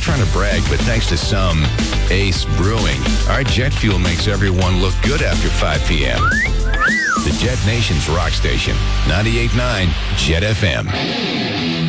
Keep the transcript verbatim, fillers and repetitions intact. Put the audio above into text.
not trying to brag, but thanks to some Ace Brewing, our jet fuel makes everyone look good after five p.m. The Jet Nation's rock station, ninety-eight point nine Jet F M.